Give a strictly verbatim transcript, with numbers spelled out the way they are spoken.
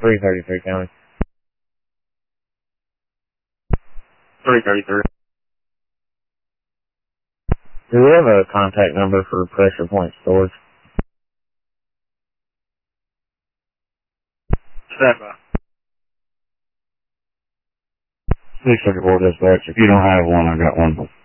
three thirty-three County. three thirty-three. Do we have a contact number for Pressure Point Storage? Stand by. six thirty-four dispatch. If you don't have one, I got one.